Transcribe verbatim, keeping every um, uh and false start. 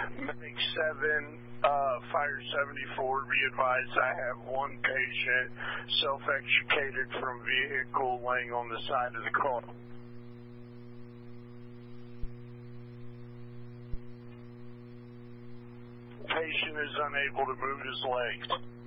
Medic seven, uh, Fire seventy-four, be advised I have one patient self-extricated from vehicle laying on the side of the car. Patient is unable to move his legs.